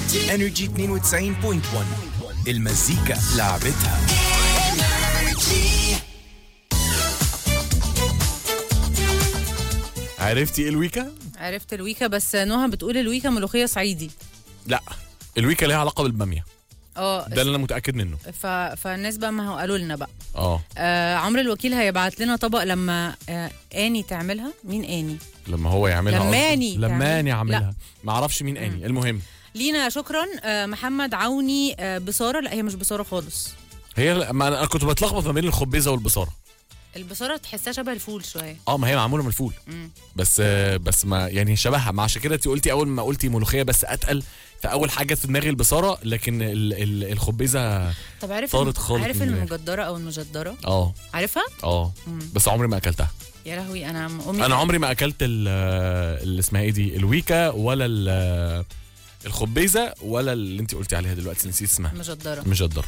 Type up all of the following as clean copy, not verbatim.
انرجي 92.1 المزيكا لعبتها. عرفتي ايه الويكا؟ عرفت الويكا، بس نهى بتقول الويكا ملوخيه صعيدي. لا، الويكا ليها علاقه بالباميه، اه ده اللي انا متاكد منه. فالناس بقى ما هو قالوا لنا بقى. عمرو الوكيل هيبعت لنا طبق لما اني تعملها. مين اني؟ لما هو يعملها. لما اني يعملها. ما اعرفش مين اني. المهم لينا شكرا. محمد عوني. بصاره. لا، هي مش بصاره خالص. هي ما انا كنت بتلخبط ما بين الخبيزه والبصاره. البصاره تحسها شبه الفول شويه. ما هي معموله من الفول. بس ما يعني شبهها. ما عشان كده انت قلتي اول ما قلتي ملوخيه بس اتقل، فاول حاجه في دماغي البصاره، لكن الخبيزه طب عارف عارف المجدره او المجدره؟ عارفها. بس عمري ما اكلتها. يا لهوي، انا عمري ما اكلت اللي اسمها ايه دي، الويكا ولا الخبيزه ولا اللي انت قلتي عليها دلوقتي، نسيت اسمها. مجدره.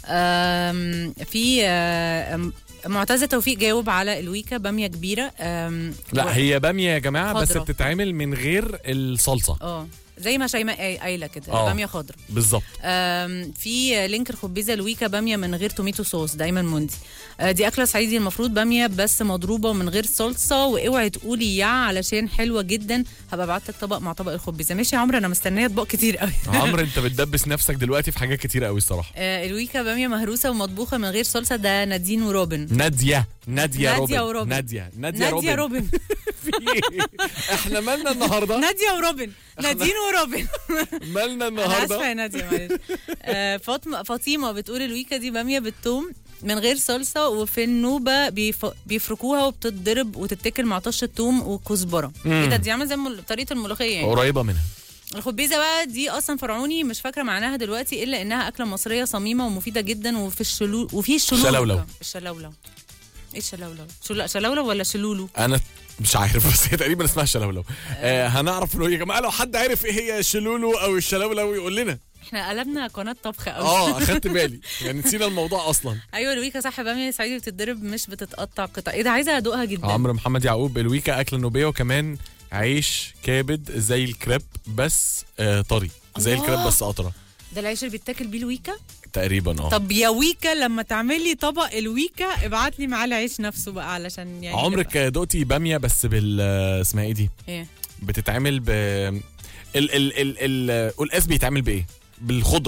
في معتزة توفيق جاوب على الويكا. باميه كبيره. لا، هي باميه يا جماعه خضرة. بس بتتعمل من غير الصلصه. زي ما شيماء قايله كده. باميه خضراء بالظبط. في لينك الخبيزه الويكا باميه من غير توميتو صوص. دايما موندي. دي اكله صعيدي، المفروض باميه بس مضروبه من غير صلصه. واوعي تقولي علشان حلوه جدا. هبقى ابعت لك طبق مع طبق الخبيزه. ماشي يا عمرو، انا مستنيه اطباق كتير قوي. عمرو انت بتدبس نفسك دلوقتي في حاجات كتير قوي الصراحه. الويكا باميه مهروسه ومطبوخه من غير صلصه. ده نادين وروبن. نادية روبن. احنا مالنا النهارده؟ نادية وروبن. نادين وروبن. مالنا النهارده؟ اسفه يا نادية، معلش. فاطمه بتقول الويكا دي باميه بالثوم من غير صلصه، وفي النوبه بيفركوها وبتتضرب وتتاكل مع طشه ثوم وكزبره. ايه ده؟ دي عامله زي طريقه الملوخيه يعني. قريبه منها. الخبيزه بقى دي اصلا فرعوني، مش فاكره معناها دلوقتي، الا انها اكله مصريه صميمه ومفيده جدا. وفي الشلولو. ايه شلولو ولا شلولو؟ انا مش عارف، بس هي تقريبا اسمها شلولو. هنعرف يا جماعه لو حد عارف ايه هي الشلولو او الشلولو يقول لنا. احنا قلبنا قناه طبخ قوي. اخدت بالي يعني، نسينا الموضوع اصلا. ايوه، الويكا صح، باميه صعيدي بتتضرب مش بتتقطع قطع. ايه ده؟ عايزه ادوقها جدا. عمرو محمد يعقوب، الويكا اكله نوبيه، وكمان عيش كابد زي الكريب بس طري، زي الكريب بس قطره. ده العيش اللي بيتاكل بيه الويكا تقريبا. طب يا ويكا، لما تعملي طبق الويكا ابعت لي معاه العيش نفسه بقى، علشان يعني. عمرك دقتي باميه بس اسمها ايه دي؟ ايه بتتعمل القلقاس بيتعمل بايه؟ بالخضره.